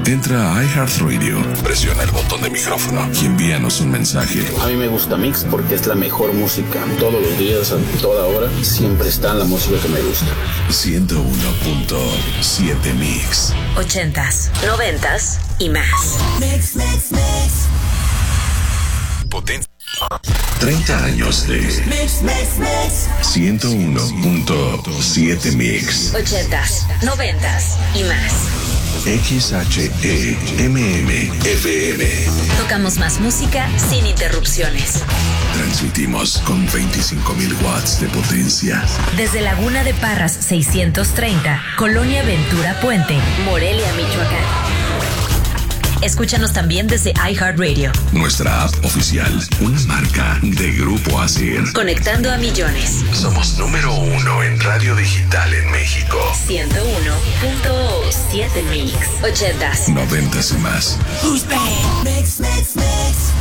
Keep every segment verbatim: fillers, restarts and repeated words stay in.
Entra a iHeartRadio, presiona el botón de micrófono y envíanos un mensaje. A mí me gusta Mix porque es la mejor música. Todos los días, a toda hora, siempre está la música que me gusta. ciento uno punto siete Mix. Ochentas, noventas y más. Mix, mix, mix. Potencia. treinta años de Mix, mix, mix. ciento uno punto siete Mix. Ochentas, noventas y más. X H E M M F M. Tocamos más música sin interrupciones. Transmitimos con veinticinco mil watts de potencia. Desde Laguna de Parras seiscientos treinta, Colonia Ventura Puente, Morelia, Michoacán. Escúchanos también desde iHeartRadio. Nuestra app oficial, una marca de Grupo Asir. Conectando a millones. Somos número uno en radio digital en México. ciento uno punto siete Mix. Ochentas. Noventas y más. Who's bad? Mix, mix, mix.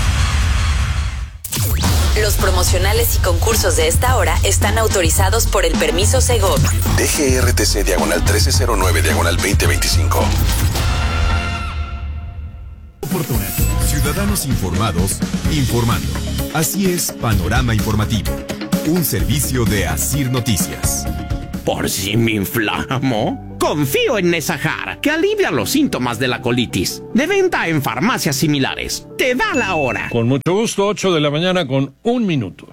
Los promocionales y concursos de esta hora están autorizados por el permiso Segov. D G R T C diagonal trece cero nueve diagonal veinte veinticinco. Oportuna. Ciudadanos informados, informando. Así es Panorama Informativo, un servicio de Asir Noticias. Por si me inflamo, confío en Nesahar, que alivia los síntomas de la colitis. De venta en farmacias similares. Te da la hora. Con mucho gusto, ocho de la mañana con un minuto.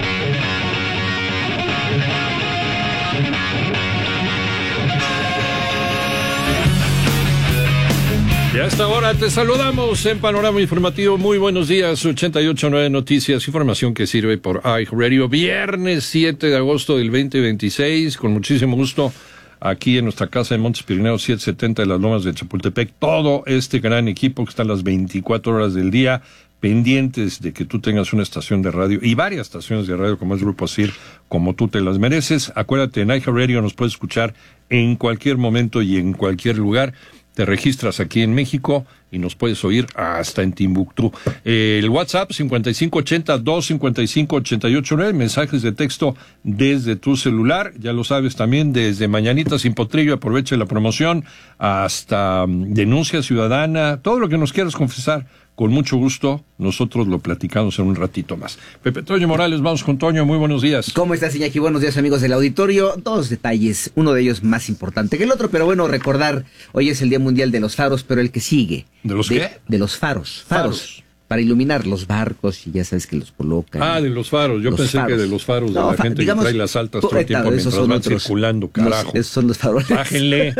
Y a esta hora te saludamos en Panorama Informativo. Muy buenos días, ochenta y ocho punto nueve Noticias, información que sirve por iHeartRadio. Viernes siete de agosto del veinte veintiséis, con muchísimo gusto, aquí en nuestra casa de Montes Pirineos setecientos setenta de las Lomas de Chapultepec. Todo este gran equipo que está las veinticuatro horas del día, pendientes de que tú tengas una estación de radio y varias estaciones de radio como es Grupo Asir, como tú te las mereces. Acuérdate, en iHeartRadio nos puedes escuchar en cualquier momento y en cualquier lugar. Te registras aquí en México y nos puedes oír hasta en Timbuktu. Eh, el WhatsApp cincuenta y cinco ochenta, doscientos cincuenta y cinco, ochenta y ocho nueve, mensajes de texto desde tu celular, ya lo sabes también, desde Mañanita Sin Potrillo, aproveche la promoción, hasta um, denuncia ciudadana, todo lo que nos quieras confesar. Con mucho gusto, nosotros lo platicamos en un ratito más. Pepe Toño Morales, vamos con Toño, muy buenos días. ¿Cómo estás, Iñaki? Buenos días, amigos del auditorio. Dos detalles, uno de ellos más importante que el otro, pero bueno, recordar, hoy es el Día Mundial de los Faros, pero el que sigue. ¿De los de, qué? De los faros, faros. Faros. Para iluminar los barcos, y ya sabes que los colocan. Ah, de los faros. Yo pensé faros. que de los faros de No, la fa- gente digamos, que trae las altas todo el tiempo mientras son van otros, circulando, carajo. Los, esos son los faroles. Bájenle.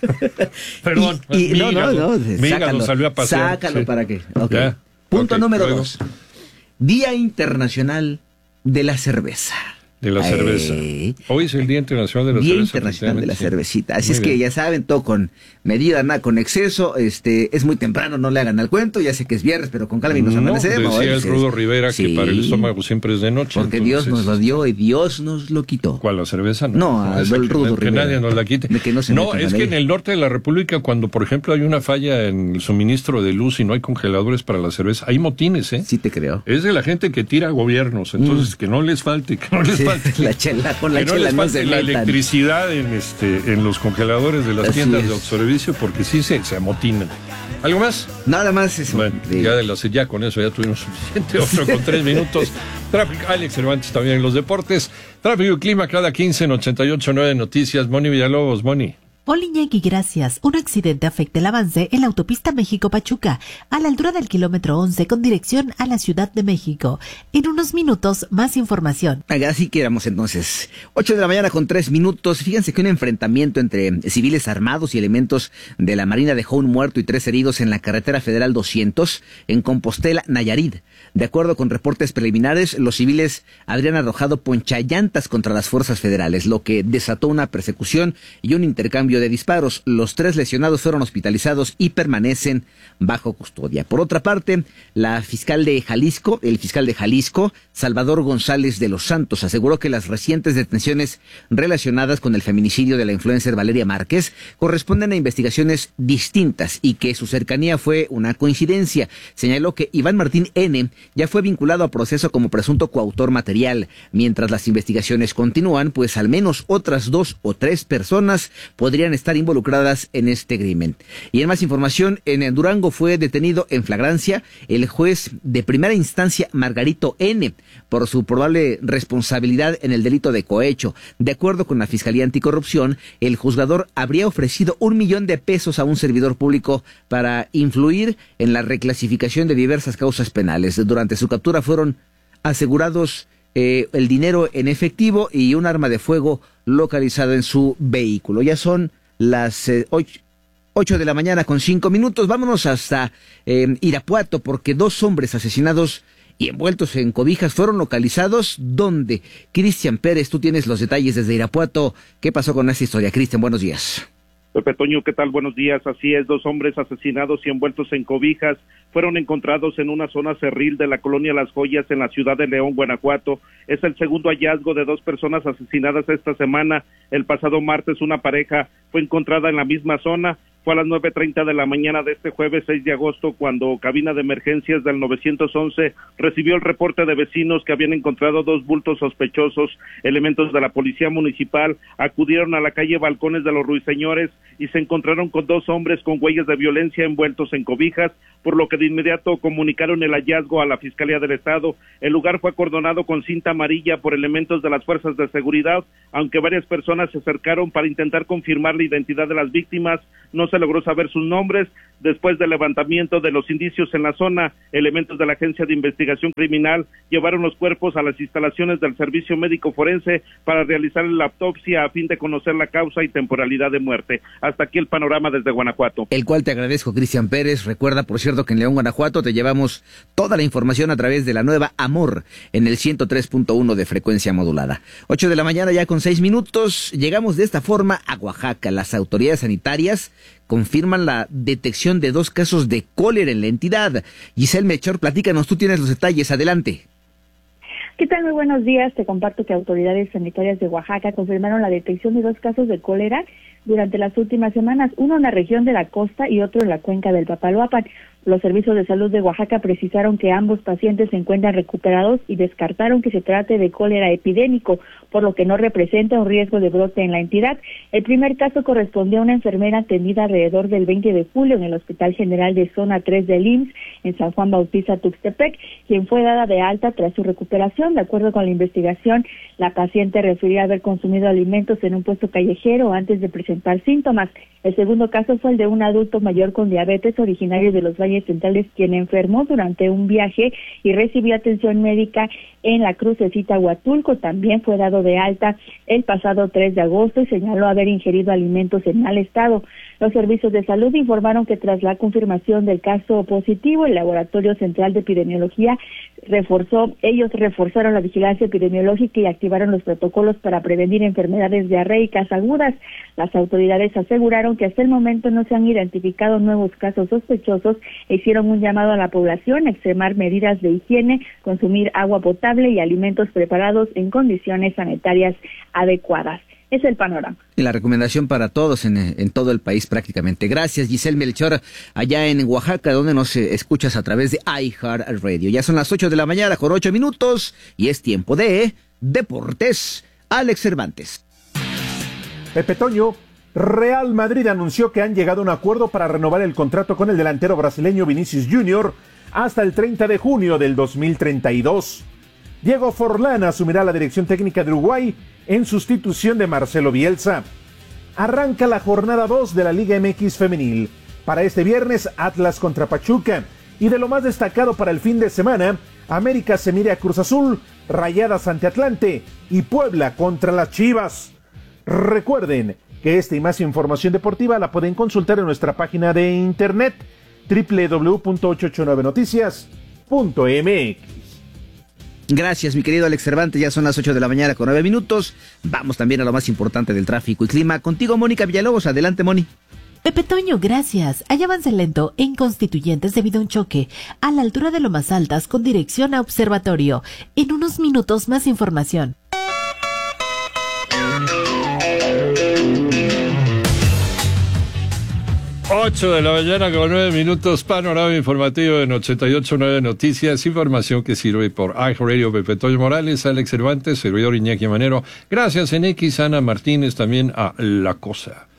Perdón, Y, y, mi no, no, hígado, no, mi hígado sácalo, salió a pasear. sácalo Sí. para que. Okay. Ya. Punto Ok, número luego. dos. Día Internacional de la Cerveza. De la cerveza. Eh, Hoy es el Día Internacional de la Día Cerveza. Internacional de la sí. Cervecita. Así Muy es que bien. ya saben, todo con medida, nada con exceso. Este, es muy temprano, no le hagan al cuento. Ya sé que es viernes, pero con calma y nos No, amanecemos. decía el Sí. Rudo Rivera Sí, que para el estómago siempre es de noche. porque entonces, Dios nos lo dio y Dios nos lo quitó. ¿Cuál, la cerveza? No, esa el que, Rudo que Rivera. nadie nos la quite. De que no se metan es a que ley. en el norte de la República, cuando por ejemplo hay una falla en el suministro de luz y no hay congeladores para la cerveza, hay motines, ¿eh? Sí te creo. Es de la gente que tira gobiernos, entonces Mm. que no les falte, que no les Sí, falte. la chela, con la que no chela les no falte se la metan. electricidad en este en los congeladores de las Así tiendas es. de autoservicio, porque sí se, se amotinan. ¿Algo más? Nada más eso. Bueno, de- ya, de las, ya con eso ya tuvimos suficiente. Otro con tres minutos. Tráfico, Alex Cervantes también en los deportes. Tráfico y clima cada quince en ochenta y ocho punto nueve Noticias. Moni Villalobos, Moni. Hola Iñaki, gracias. Un accidente afecta el avance en la autopista México-Pachuca, a la altura del kilómetro once con dirección a la Ciudad de México. En unos minutos, más información. Así quedamos entonces. Ocho de la mañana con tres minutos. Fíjense que un enfrentamiento entre civiles armados y elementos de la Marina dejó un muerto y tres heridos en la carretera federal doscientos en Compostela, Nayarit. De acuerdo con reportes preliminares, los civiles habrían arrojado ponchallantas contra las fuerzas federales, lo que desató una persecución y un intercambio de disparos. Los tres lesionados fueron hospitalizados y permanecen bajo custodia. Por otra parte, la fiscal de Jalisco, el fiscal de Jalisco, Salvador González de los Santos, aseguró que las recientes detenciones relacionadas con el feminicidio de la influencer Valeria Márquez corresponden a investigaciones distintas y que su cercanía fue una coincidencia. Señaló que Iván Martín N. ya fue vinculado a proceso como presunto coautor material. Mientras las investigaciones continúan, pues al menos otras dos o tres personas podrían podrían estar involucradas en este crimen. Y en más información, en Durango fue detenido en flagrancia el juez de primera instancia Margarito N. por su probable responsabilidad en el delito de cohecho. De acuerdo con la Fiscalía Anticorrupción, el juzgador habría ofrecido un millón de pesos a un servidor público para influir en la reclasificación de diversas causas penales. Durante su captura fueron asegurados eh, el dinero en efectivo y un arma de fuego localizado en su vehículo. Ya son las eh, ocho, ocho de la mañana con cinco minutos. Vámonos hasta eh, Irapuato, porque dos hombres asesinados y envueltos en cobijas fueron localizados. ¿Dónde? Cristian Pérez, tú tienes los detalles desde Irapuato. ¿Qué pasó con esta historia? Cristian, buenos días. Pepe Toño, ¿qué tal? Buenos días. Así es, dos hombres asesinados y envueltos en cobijas fueron encontrados en una zona cerril de la colonia Las Joyas en la ciudad de León, Guanajuato. Es el segundo hallazgo de dos personas asesinadas esta semana. El pasado martes una pareja fue encontrada en la misma zona. Fue a las nueve treinta de la mañana de este jueves seis de agosto cuando cabina de emergencias del nueve once recibió el reporte de vecinos que habían encontrado dos bultos sospechosos. Elementos de la policía municipal acudieron a la calle Balcones de los Ruiseñores y se encontraron con dos hombres con huellas de violencia envueltos en cobijas, por lo que de inmediato comunicaron el hallazgo a la Fiscalía del Estado. El lugar fue acordonado con cinta amarilla por elementos de las fuerzas de seguridad, aunque varias personas se acercaron para intentar confirmar la identidad de las víctimas. No se logró saber sus nombres. Después del levantamiento de los indicios en la zona, elementos de la Agencia de Investigación Criminal llevaron los cuerpos a las instalaciones del Servicio Médico Forense para realizar la autopsia a fin de conocer la causa y temporalidad de muerte. Hasta aquí el panorama desde Guanajuato. El cual te agradezco, Cristian Pérez. Recuerda, por cierto, que en León, Guanajuato, te llevamos toda la información a través de la nueva Amor en el ciento tres punto uno de frecuencia modulada. Ocho de la mañana ya con seis minutos. Llegamos de esta forma a Oaxaca. Las autoridades sanitarias confirman la detección de dos casos de cólera en la entidad. Giselle Melchor, platícanos, tú tienes los detalles, adelante. ¿Qué tal? Muy buenos días. Te comparto que autoridades sanitarias de Oaxaca confirmaron la detección de dos casos de cólera durante las últimas semanas, uno en la región de la costa y otro en la cuenca del Papaloapan. Los servicios de salud de Oaxaca precisaron que ambos pacientes se encuentran recuperados y descartaron que se trate de cólera epidémico, por lo que no representa un riesgo de brote en la entidad. El primer caso correspondió a una enfermera atendida alrededor del veinte de julio en el Hospital General de Zona tres del I M S S en San Juan Bautista, Tuxtepec, quien fue dada de alta tras su recuperación. De acuerdo con la investigación, la paciente refería haber consumido alimentos en un puesto callejero antes de presentar síntomas. El segundo caso fue el de un adulto mayor con diabetes originario de los Valles Centrales, quien enfermó durante un viaje y recibió atención médica en la Crucecita Huatulco. También fue dado de alta el pasado tres de agosto y señaló haber ingerido alimentos en mal estado. Los servicios de salud informaron que tras la confirmación del caso positivo, el Laboratorio Central de Epidemiología reforzó, ellos reforzaron la vigilancia epidemiológica y activaron los protocolos para prevenir enfermedades diarreicas agudas. Las autoridades aseguraron que hasta el momento no se han identificado nuevos casos sospechosos e hicieron un llamado a la población a extremar medidas de higiene, consumir agua potable y alimentos preparados en condiciones sanitarias adecuadas. Es el panorama. Y la recomendación para todos en, en todo el país prácticamente. Gracias, Giselle Melchor, allá en Oaxaca, donde nos eh, escuchas a través de iHeartRadio. Ya son las ocho de la mañana con ocho minutos y es tiempo de Deportes. Alex Cervantes. Pepe Toño, Real Madrid anunció que han llegado a un acuerdo para renovar el contrato con el delantero brasileño Vinicius Junior hasta el treinta de junio del dos mil treinta y dos. Diego Forlán asumirá la dirección técnica de Uruguay en sustitución de Marcelo Bielsa. Arranca la jornada dos de la Liga M X Femenil. Para este viernes, Atlas contra Pachuca. Y de lo más destacado para el fin de semana, América se mide a Cruz Azul, Rayadas ante Atlante y Puebla contra las Chivas. Recuerden que esta y más información deportiva la pueden consultar en nuestra página de internet doble u doble u doble u punto ocho ocho nueve noticias punto m x. Gracias, mi querido Alex Cervantes. Ya son las ocho de la mañana con nueve minutos. Vamos también a lo más importante del tráfico y clima. Contigo, Mónica Villalobos. Adelante, Moni. Pepe Toño, gracias. Hay avance lento en Constituyentes debido a un choque a la altura de Lomas Altas con dirección a Observatorio. En unos minutos más información. ocho de la mañana con nueve minutos, panorama informativo en ochenta y ocho punto nueve Noticias, información que sirve por iHeartRadio. Pepe Toño Morales, Alex Cervantes, servidor Iñaki Manero. Gracias en X, Ana Martínez, también a La Cosa.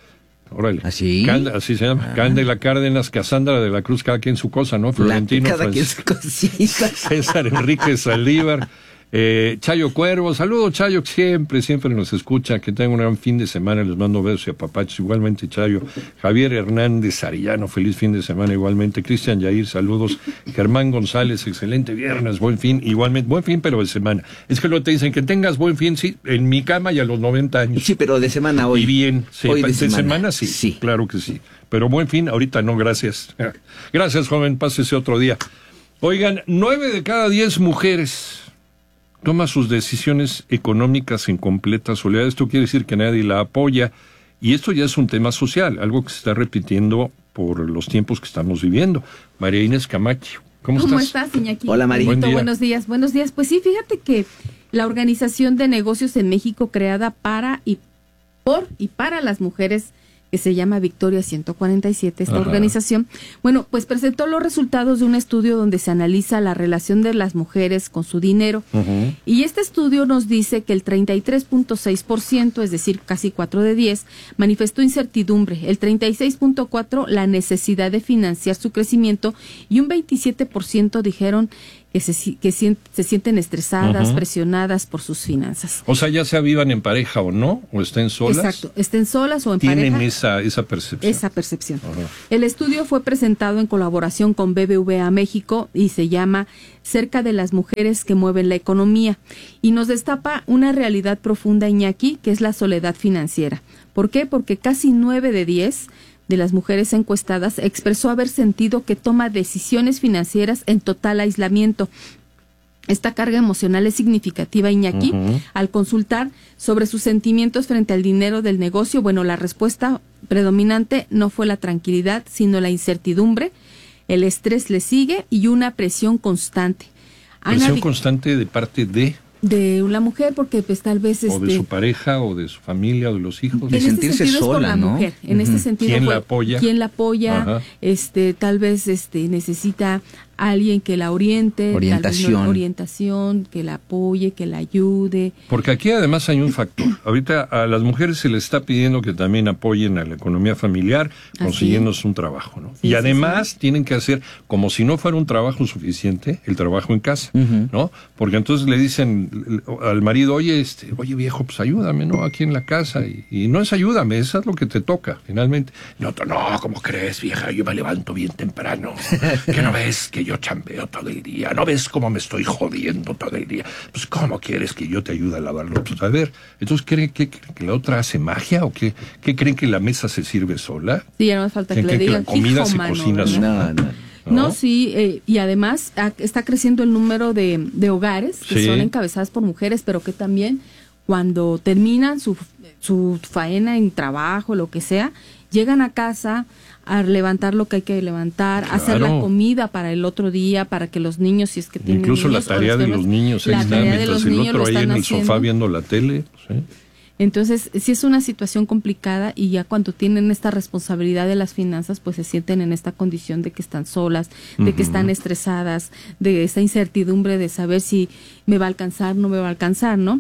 Órale. ¿Así? Cand- así se llama. Ah. Cándela Cárdenas, Casandra de la Cruz, cada quien su cosa, ¿no? Florentino, cada quien su cosita. César Enrique Saldívar, eh, Chayo Cuervo. Saludos, Chayo, que siempre, siempre nos escucha. Que tengan un gran fin de semana. Les mando besos y apapachos. Igualmente, Chayo. Javier Hernández Arellano, feliz fin de semana. Igualmente, Cristian Yair, saludos. Germán González, excelente viernes, buen fin. Igualmente, buen fin, pero de semana. Es que luego te dicen que tengas buen fin, sí, en mi cama y a los noventa años. Sí, pero de semana hoy. Y bien, sí, hoy de, de semana. semana sí, sí, claro que sí. Pero buen fin, ahorita no, gracias. Gracias, joven, pásese otro día. Oigan, nueve de cada diez mujeres toma sus decisiones económicas en completa soledad. Esto quiere decir que nadie la apoya. Y esto ya es un tema social, algo que se está repitiendo por los tiempos que estamos viviendo. María Inés Camacho, ¿cómo, ¿Cómo estás? estás, Iñaki? Hola, María. Buen día. Buenos días, buenos días. Pues sí, fíjate que la Organización de Negocios en México, creada para y por y para las mujeres, que se llama Victoria ciento cuarenta y siete, esta Ajá. organización, bueno, pues presentó los resultados de un estudio donde se analiza la relación de las mujeres con su dinero. Uh-huh. Y este estudio nos dice que el treinta y tres punto seis por ciento, es decir, casi cuatro de diez, manifestó incertidumbre, el treinta y seis punto cuatro por ciento la necesidad de financiar su crecimiento y un veintisiete por ciento dijeron que se, que se, se sienten estresadas, uh-huh. presionadas por sus finanzas. O sea, ya sea vivan en pareja o no, o estén solas. Exacto, estén solas o en tienen pareja. esa, esa percepción. Esa percepción. Uh-huh. El estudio fue presentado en colaboración con B B V A México y se llama Cerca de las mujeres que mueven la economía. Y nos destapa una realidad profunda, Iñaki, que es la soledad financiera. ¿Por qué? Porque casi nueve de diez de las mujeres encuestadas expresó haber sentido que toma decisiones financieras en total aislamiento. Esta carga emocional es significativa, Iñaki. Uh-huh. Al consultar sobre sus sentimientos frente al dinero del negocio, bueno, la respuesta predominante no fue la tranquilidad, sino la incertidumbre. El estrés le sigue y una presión constante. ¿Presión Ana, constante de parte de...? De una mujer, porque pues tal vez... O este, de su pareja, o de su familia, o de los hijos. De en sentirse este sola, es por la ¿no? mujer. En Uh-huh. este sentido, ¿Quién fue, la apoya? ¿Quién la apoya? Ajá. Este, tal vez este necesita alguien que la oriente, orientación, tal vez, no, orientación, que la apoye, que la ayude. Porque aquí además hay un factor. Ahorita a las mujeres se les está pidiendo que también apoyen a la economía familiar, consiguiéndose un trabajo, ¿no? Sí, y además sí, sí. tienen que hacer, como si no fuera un trabajo suficiente, el trabajo en casa, uh-huh. ¿no? Porque entonces le dicen al marido, oye, este, oye viejo, pues ayúdame, ¿no? Aquí en la casa. Y, y no es ayúdame, eso es lo que te toca, finalmente. Y otro, no, ¿cómo crees, vieja? Yo me levanto bien temprano. ¿Qué no ves que yo chambeo todo el día? ¿No ves cómo me estoy jodiendo todo el día? Pues, ¿cómo quieres que yo te ayude a lavarlo? Pues, a ver, entonces, ¿creen que, que la otra hace magia? ¿O qué, qué creen que la mesa se sirve sola? Sí, ya no hace falta que le digan. ¿Que la comida Hijo, se mano, cocina sola? sola? No, no. No, sí, eh, y además a, está creciendo el número de, de hogares que sí. son encabezadas por mujeres, pero que también cuando terminan su, su faena en trabajo, lo que sea, llegan a casa a levantar lo que hay que levantar, claro. hacer la comida para el otro día, para que los niños, si es que tienen incluso niños, la tarea de los niños, ahí está, mientras el otro ahí en el haciendo. sofá viendo la tele. ¿Sí? Entonces, sí es una situación complicada y ya cuando tienen esta responsabilidad de las finanzas, pues se sienten en esta condición de que están solas, de uh-huh. que están estresadas, de esa incertidumbre de saber si me va a alcanzar, no me va a alcanzar, ¿no?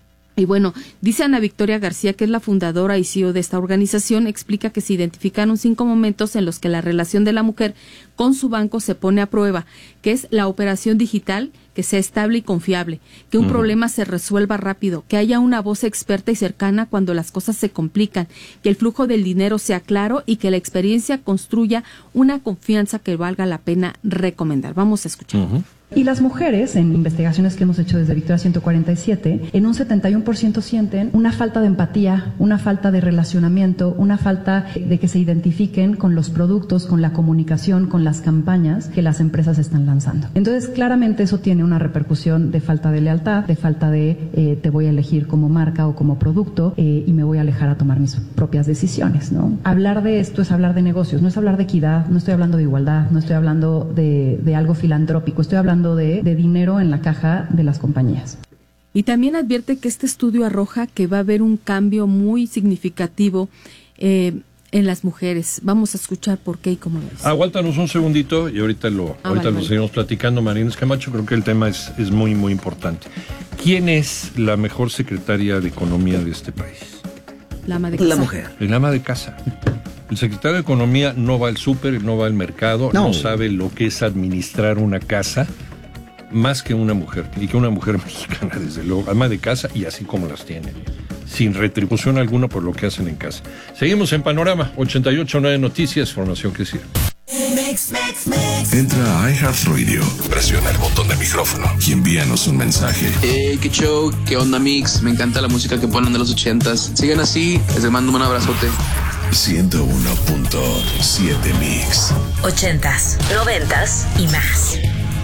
Y bueno, dice Ana Victoria García, que es la fundadora y C E O de esta organización, explica que se identificaron cinco momentos en los que la relación de la mujer con su banco se pone a prueba, que es la operación digital, que sea estable y confiable, que un uh-huh. problema se resuelva rápido, que haya una voz experta y cercana cuando las cosas se complican, que el flujo del dinero sea claro y que la experiencia construya una confianza que valga la pena recomendar. Vamos a escuchar. Uh-huh. Y las mujeres, en investigaciones que hemos hecho desde Victoria ciento cuarenta y siete, en un setenta y uno por ciento sienten una falta de empatía, una falta de relacionamiento, una falta de que se identifiquen con los productos, con la comunicación, con las campañas que las empresas están lanzando. Entonces, claramente eso tiene una repercusión de falta de lealtad, de falta de eh, te voy a elegir como marca o como producto eh, y me voy a alejar a tomar mis propias decisiones, ¿no? Hablar de esto es hablar de negocios, no es hablar de equidad, no estoy hablando de igualdad, no estoy hablando de, de algo filantrópico, estoy hablando De, de dinero en la caja de las compañías. Y también advierte que este estudio arroja que va a haber un cambio muy significativo eh, en las mujeres. Vamos a escuchar por qué y cómo lo dice. Aguántanos un segundito y ahorita lo, ah, ahorita vale, lo vale. seguimos platicando. María Inés Camacho, creo que el tema es, es muy, muy importante. ¿Quién es la mejor secretaria de Economía de este país? La ama de casa. La mujer. El ama de casa. El secretario de Economía no va al súper, no va al mercado, no. no sabe lo que es administrar una casa más que una mujer, y que una mujer mexicana, desde luego, ama de casa y así como las tiene, sin retribución alguna por lo que hacen en casa. Seguimos en Panorama, ochenta y ocho punto nueve Noticias, información que sirve. Mix, mix, mix. Entra a iHeartRadio, presiona el botón de micrófono y envíanos un mensaje. Hey, qué show, qué onda mix, me encanta la música que ponen de los ochentas. Sigan así, les mando un abrazote. ciento uno punto siete Mix. Ochentas, noventas y más.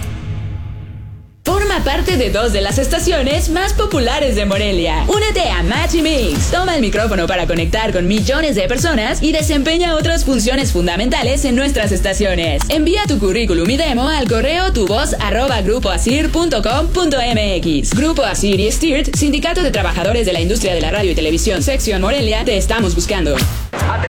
Forma parte de dos de las estaciones más populares de Morelia. Únete a Match y Mix. Toma el micrófono para conectar con millones de personas y desempeña otras funciones fundamentales en nuestras estaciones. Envía tu currículum y demo al correo tuvoz arroba grupoasir punto com punto mx. Grupo Asir y Stirt, Sindicato de Trabajadores de la Industria de la Radio y Televisión, Sección Morelia, te estamos buscando.